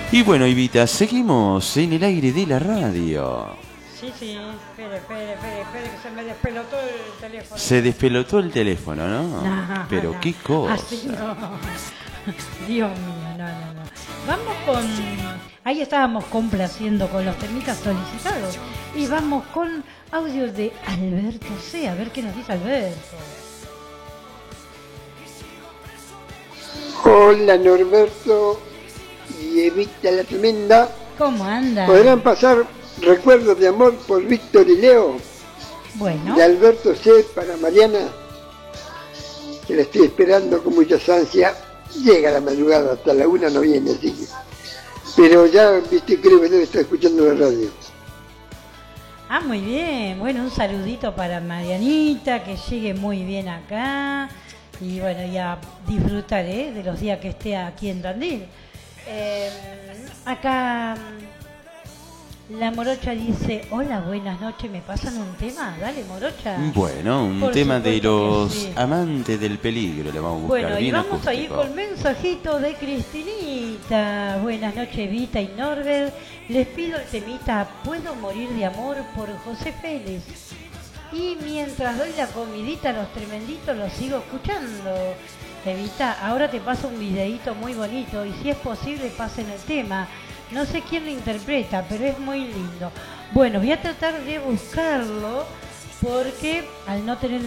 Y bueno, Evita, seguimos en el aire de la radio. Sí, espere, que se me despelotó el teléfono. Se despelotó el teléfono, ¿no? No, Pero no. qué cosa. Así no. Dios mío, no. Vamos con... Ahí estábamos complaciendo con los temitas solicitados. Y vamos con audio de Alberto C. A ver qué nos dice Alberto. Hola Norberto y Evita la Tremenda. ¿Cómo anda? ¿Podrán pasar recuerdos de amor por Víctor y Leo? Bueno. De Alberto C. para Mariana, que la estoy esperando con mucha ansia. Llega la madrugada, hasta la 1 no viene, así que... Pero ya, viste, creo que debe estar escuchando la radio. Ah, muy bien. Bueno, un saludito para Marianita, que llegue muy bien acá. Y bueno, ya disfrutar de los días que esté aquí en Tandil. Acá la Morocha dice: hola, buenas noches, ¿me pasan un tema? Dale, Morocha. Bueno, un Por tema de supuesto los que sí. amantes del peligro, le vamos a buscar. Bueno, y bien vamos a ir acústico. con mensajito de Cristinita. Buenas noches, Vita y Norbert. Les pido el temita "Puedo morir de amor" por José Félix. Y mientras doy la comidita a los tremenditos, los sigo escuchando. Evita, ahora te paso un videíto muy bonito y si es posible pasen el tema. No sé quién lo interpreta, pero es muy lindo. Bueno, voy a tratar de buscarlo porque al no tener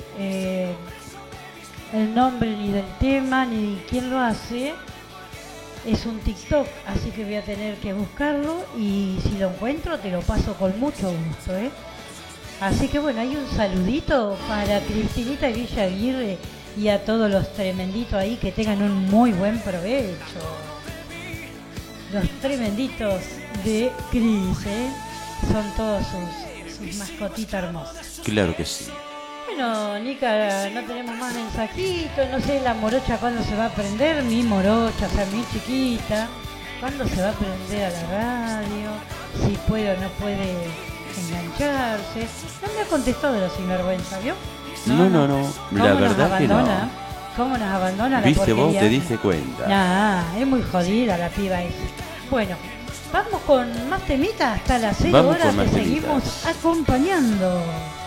el nombre ni del tema ni quién lo hace, es un TikTok, así que voy a tener que buscarlo y si lo encuentro te lo paso con mucho gusto, ¿eh? Así que bueno, hay un saludito para Cristinita y Villa Aguirre y a todos los tremenditos ahí, que tengan un muy buen provecho. Los tremenditos de Cris, son todos sus mascotitas hermosas. Claro que sí. Bueno, Nica, no tenemos más mensajitos, no sé la Morocha cuándo se va a prender, mi Morocha, o sea, mi chiquita, cuándo se va a prender a la radio, si puede o no puede engancharse. No me ha contestado la sinvergüenza, ¿vio? No, la verdad que no. ¿Cómo nos abandona la ¿Viste porquería? vos? ¿Te diste cuenta? Nah, es muy jodida la piba esa. Bueno, vamos con más temitas hasta las 0 Vamos horas con más que seguimos temitas. acompañando.